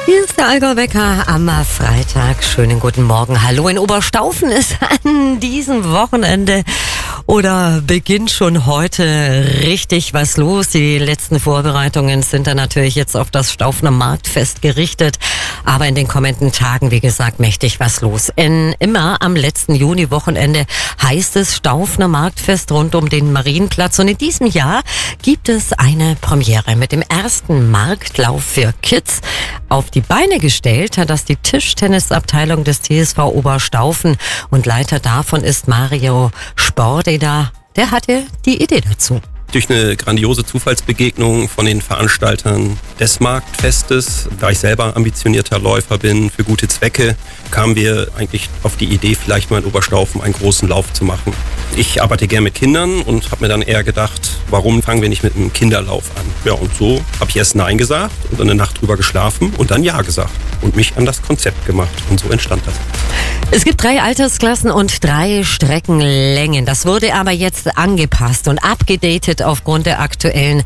Hier ist der Allgäu-Wecker am Freitag. Schönen guten Morgen. Hallo, in Oberstaufen ist an diesem Wochenende oder beginnt schon heute richtig was los. Die letzten Vorbereitungen sind dann natürlich jetzt auf das Staufener Marktfest gerichtet. Aber in den kommenden Tagen, wie gesagt, mächtig was los. Immer am letzten Juni-Wochenende heißt es Staufener Marktfest rund um den Marienplatz. Und in diesem Jahr gibt es eine Premiere mit dem ersten Marktlauf für Kids. Auf die Beine gestellt hat das die Tischtennisabteilung des TSV Oberstaufen. Und Leiter davon ist Mario Sporteder. Der hatte die Idee dazu. Durch eine grandiose Zufallsbegegnung von den Veranstaltern des Marktfestes, da ich selber ambitionierter Läufer bin für gute Zwecke, kamen wir eigentlich auf die Idee, vielleicht mal in Oberstaufen einen großen Lauf zu machen. Ich arbeite gern mit Kindern und habe mir dann eher gedacht, warum fangen wir nicht mit einem Kinderlauf an? Ja, und so habe ich erst Nein gesagt und eine Nacht drüber geschlafen und dann Ja gesagt und mich an das Konzept gemacht. Und so entstand das. Es gibt 3 Altersklassen und 3 Streckenlängen. Das wurde aber jetzt angepasst und abgedatet aufgrund der aktuellen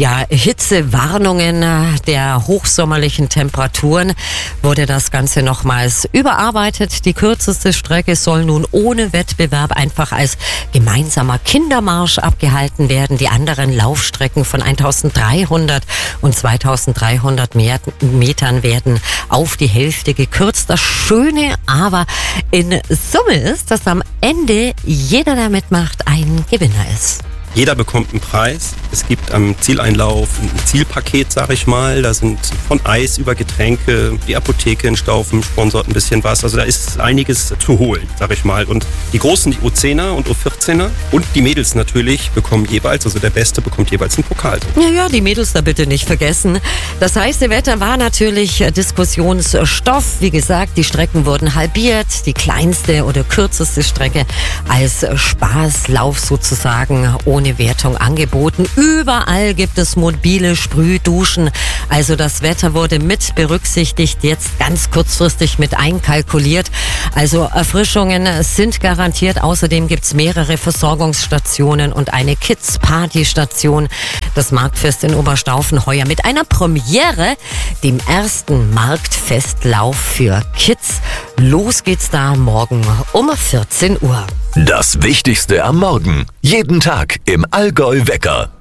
Hitzewarnungen, der hochsommerlichen Temperaturen, wurde das Ganze nochmals überarbeitet. Die kürzeste Strecke soll nun ohne Wettbewerb einfach als gemeinsamer Kindermarsch abgehalten werden. Die anderen Laufstrecken von 1300 und 2300 Metern werden auf die Hälfte gekürzt. Das Schöne aber in Summe ist, dass am Ende jeder, der mitmacht, ein Gewinner ist. Jeder bekommt einen Preis. Es gibt am Zieleinlauf ein Zielpaket, sag ich mal. Da sind von Eis über Getränke, die Apotheke in Staufen sponsort ein bisschen was. Also da ist einiges zu holen, sag ich mal. Und die Großen, die U10er und U14er und die Mädels natürlich bekommen jeweils, also der Beste bekommt jeweils einen Pokal. Ja, die Mädels da bitte nicht vergessen. Das heiße Wetter war natürlich Diskussionsstoff. Wie gesagt, die Strecken wurden halbiert. Die kleinste oder kürzeste Strecke als Spaßlauf sozusagen ohne Wertung angeboten. Überall gibt es mobile Sprühduschen. Also das Wetter wurde mit berücksichtigt, jetzt ganz kurzfristig mit einkalkuliert. Also Erfrischungen sind garantiert. Außerdem gibt es mehrere Versorgungsstationen und eine Kids-Party-Station. Das Marktfest in Oberstaufen heuer mit einer Premiere, dem ersten Marktfestlauf für Kids. Los geht's da morgen um 14 Uhr. Das Wichtigste am Morgen. Jeden Tag im Allgäu-Wecker.